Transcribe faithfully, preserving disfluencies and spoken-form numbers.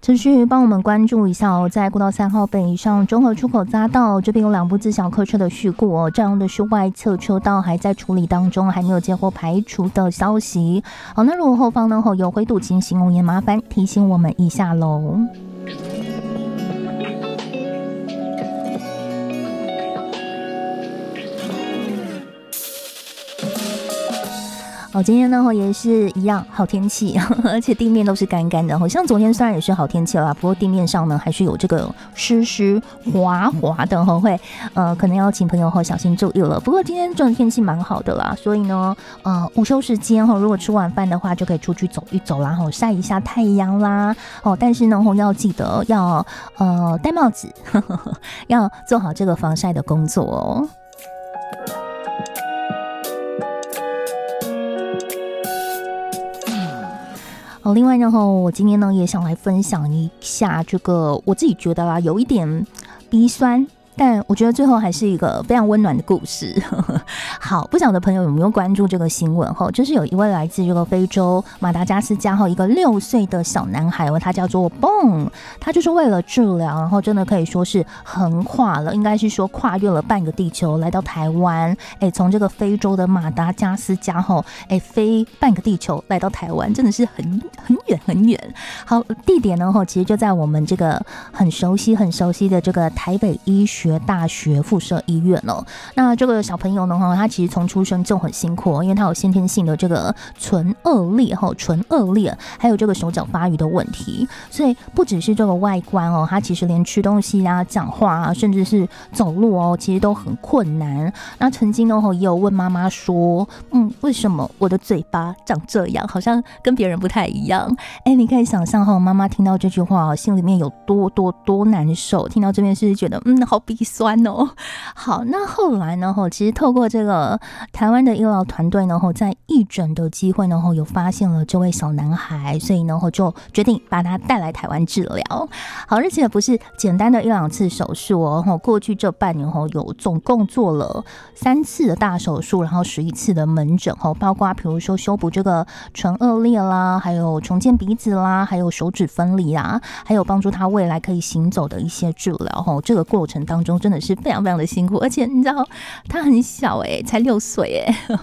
持续帮我们关注一下哦，在国道三号北上中和出口匝道这边有两部自小客车的事故哦，这样的是外侧车道还在处理当中，还没有接获排除的消息。好，那如果后方呢有灰度情形哦，也麻烦提醒我们一下喽。好，今天呢也是一样好天气，而且地面都是干干的。好像昨天虽然也是好天气啦，不过地面上呢还是有这个湿湿滑滑的，会呃可能要请朋友小心注意了。不过今天这种天气蛮好的啦，所以呢呃午休时间如果吃晚饭的话，就可以出去走一走啦，晒一下太阳啦。哦，但是呢要记得要呃戴帽子，呵呵呵，要做好这个防晒的工作哦。好，另外呢，我今天呢也想来分享一下这个我自己觉得啦，有一点鼻酸，但我觉得最后还是一个非常温暖的故事。好，不晓得朋友有没有关注这个新闻？就是有一位来自这个非洲马达加斯加一个六岁的小男孩，他叫做 Bong， 他就是为了治疗，然后真的可以说是横跨了，应该是说跨越了半个地球来到台湾。哎，从这个非洲的马达加斯加哎飞半个地球来到台湾，真的是很很远很远。好，地点呢其实就在我们这个很熟悉很熟悉的这个台北医学大学附设医院哦。那这个小朋友呢，他其实从出生就很辛苦，因为他有先天性的这个唇腭裂唇腭裂，还有这个手脚发育的问题，所以不只是这个外观哦，他其实连吃东西啊、讲话啊，甚至是走路哦，其实都很困难。那曾经呢，也有问妈妈说，嗯，为什么我的嘴巴长这样，好像跟别人不太一样？哎，你可以想象妈妈听到这句话，心里面有多多多难受。听到这边是不是觉得，嗯，好鼻酸哦？好，那后来呢，其实透过这个台湾的医疗团队呢，在义诊的机会呢，有发现了这位小男孩，所以呢，就决定把他带来台湾治疗。好，而且不是简单的一两次手术哦，过去这半年有总共做了三次的大手术，然后十一次的门诊，包括比如说修补这个唇腭裂啦，还有重建鼻子啦，还有手指分离啦，还有帮助他未来可以行走的一些治疗。这个过程当中真的是非常非常的辛苦，而且你知道他很小哎、欸，才六岁哎，